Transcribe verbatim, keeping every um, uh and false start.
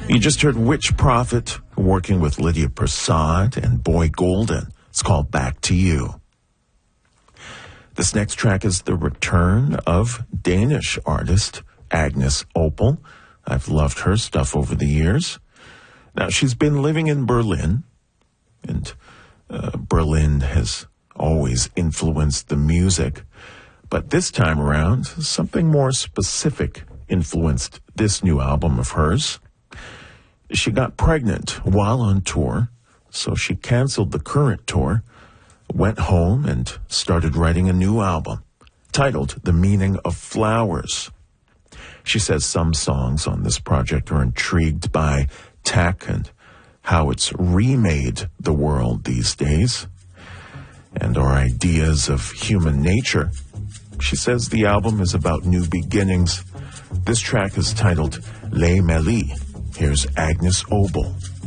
You just heard Witch Prophet working with Lydia Prasad and Boy Golden. It's called Back to You. This next track is the return of Danish artist Agnes Opel. I've loved her stuff over the years. Now, she's been living in Berlin, and uh, Berlin has always influenced the music. But this time around, something more specific influenced this new album of hers. She got pregnant while on tour, so she canceled the current tour, went home, and started writing a new album titled The Meaning of Flowers. She says some songs on this project are intrigued by tech and how it's remade the world these days, and our ideas of human nature. She says the album is about new beginnings. This track is titled Les Mélis. Here's Agnes Opel.